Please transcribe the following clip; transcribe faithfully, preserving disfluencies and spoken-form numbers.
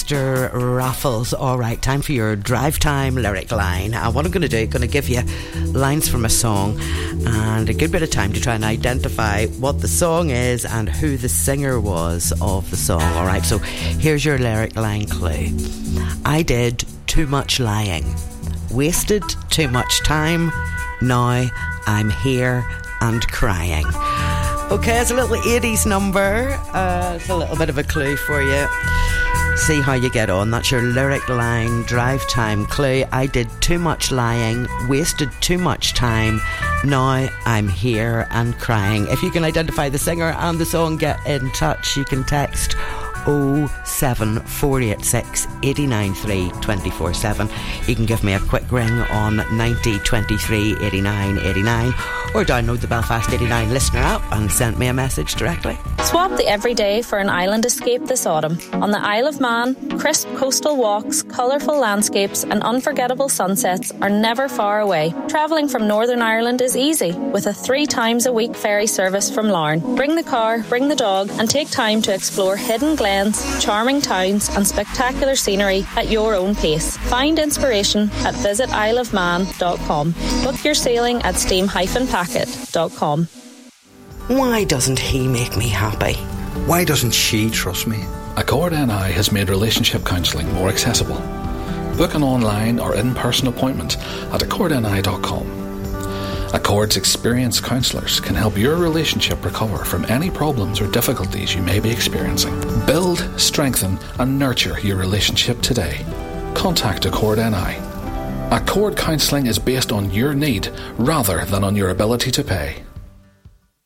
Mister Raffles. All right, time for your drive time lyric line. And what I'm going to do, I'm going to give you lines from a song and a good bit of time to try and identify what the song is and who the singer was of the song. All right, so here's your lyric line clue. I did too much lying, wasted too much time, now I'm here and crying. Okay, it's a little eighties number. Uh, it's a little bit of a clue for you. See how you get on. That's your lyric line, drive time clue. I did too much lying, wasted too much time, now I'm here and crying. If you can identify the singer and the song, get in touch. You can text oh seven four eight six, eight nine three, two four seven. You can give me a quick ring on ninety twenty-three eighty-nine eighty-nine or download the Belfast eighty-nine listener app and send me a message directly. Swap the everyday for an island escape this autumn. On the Isle of Man, crisp coastal walks, colourful landscapes and unforgettable sunsets are never far away. Travelling from Northern Ireland is easy with a three times a week ferry service from Larne. Bring the car, bring the dog and take time to explore hidden glens, charming towns and spectacular scenery at your own pace. Find inspiration at visit isle of man dot com. Book your sailing at steam dash packet dot com. Why doesn't he make me happy? Why doesn't she trust me? Accord N I has made relationship counselling more accessible. Book an online or in-person appointment at accord n i dot com. Accord's experienced counsellors can help your relationship recover from any problems or difficulties you may be experiencing. Build, strengthen and nurture your relationship today. Contact Accord N I. Accord counselling is based on your need rather than on your ability to pay.